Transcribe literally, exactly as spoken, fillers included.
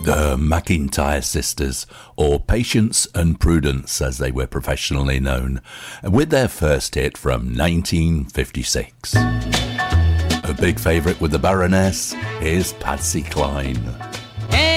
The McIntyre Sisters, or Patience and Prudence as they were professionally known, with their first hit from nineteen fifty-six. A big favourite with the Baroness is Patsy Cline.